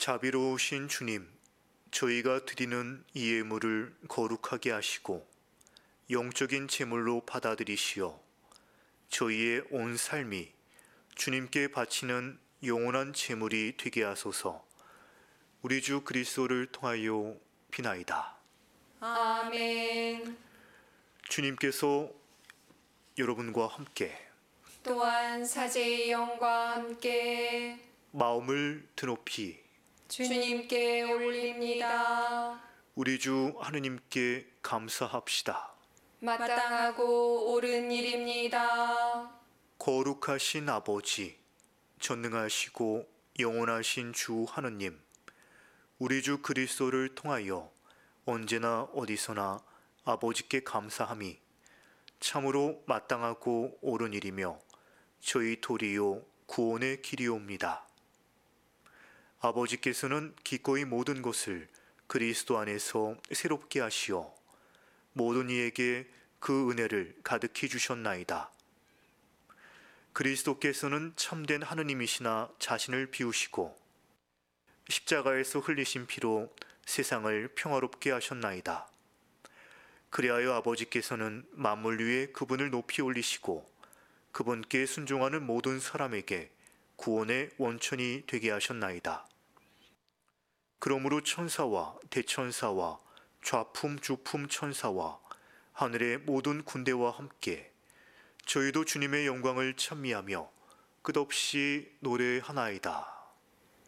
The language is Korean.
자비로우신 주님, 저희가 드리는 이 예물을 거룩하게 하시고 영적인 제물로 받아들이시어 저희의 온 삶이 주님께 바치는 영원한 제물이 되게 하소서. 우리 주 그리스도를 통하여 비나이다. 아멘. 주님께서 여러분과 함께 또한 사제의 영과 함께 마음을 드높이 주님께 올립니다. 우리 주 하느님께 감사합시다. 마땅하고 옳은 일입니다. 거룩하신 아버지, 전능하시고 영원하신 주 하느님, 우리 주 그리스도를 통하여 언제나 어디서나 아버지께 감사함이 참으로 마땅하고 옳은 일이며 저희 도리요 구원의 길이옵니다. 아버지께서는 기꺼이 모든 것을 그리스도 안에서 새롭게 하시어 모든 이에게 그 은혜를 가득히 주셨나이다. 그리스도께서는 참된 하느님이시나 자신을 비우시고 십자가에서 흘리신 피로 세상을 평화롭게 하셨나이다. 그리하여 아버지께서는 만물 위에 그분을 높이 올리시고 그분께 순종하는 모든 사람에게 구원의 원천이 되게 하셨나이다. 그러므로 천사와 대천사와 좌품 주품 천사와 하늘의 모든 군대와 함께 저희도 주님의 영광을 찬미하며 끝없이 노래하나이다.